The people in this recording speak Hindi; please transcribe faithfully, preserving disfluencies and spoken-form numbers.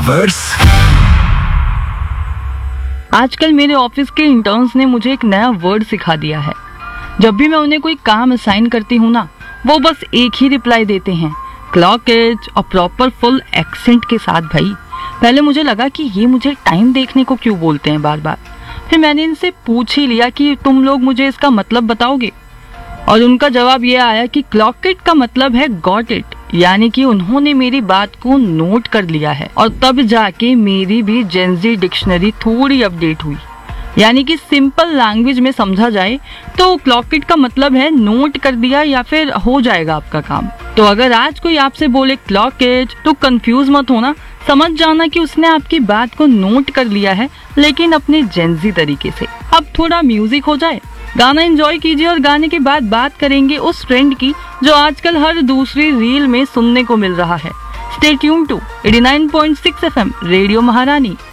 वर्स आजकल मेरे ऑफिस के इंटर्न्स ने मुझे एक नया वर्ड सिखा दिया है। जब भी मैं उन्हें कोई काम असाइन करती हूँ ना, वो बस एक ही रिप्लाई देते हैं, क्लॉक इट, और प्रॉपर फुल एक्सेंट के साथ। भाई पहले मुझे लगा कि ये मुझे टाइम देखने को क्यों बोलते हैं बार बार। फिर मैंने इनसे पूछ ही लिया कि तुम लोग मुझे इसका मतलब बताओगे, और उनका जवाब ये आया कि क्लॉक इट का मतलब है गॉट इट, यानी कि उन्होंने मेरी बात को नोट कर लिया है। और तब जाके मेरी भी जेनजी डिक्शनरी थोड़ी अपडेट हुई। यानी कि सिंपल लैंग्वेज में समझा जाए तो क्लॉक इट का मतलब है नोट कर दिया या फिर हो जाएगा आपका काम। तो अगर आज कोई आपसे बोले क्लॉक इट तो कंफ्यूज मत होना, समझ जाना कि उसने आपकी बात को नोट कर लिया है, लेकिन अपने जेनजी तरीके से। अब थोड़ा म्यूजिक हो जाए, गाना एंजॉय कीजिए, और गाने के बाद बात करेंगे उस ट्रेंड की जो आजकल हर दूसरी रील में सुनने को मिल रहा है। Stay tuned to eighty nine point six F M radio महारानी।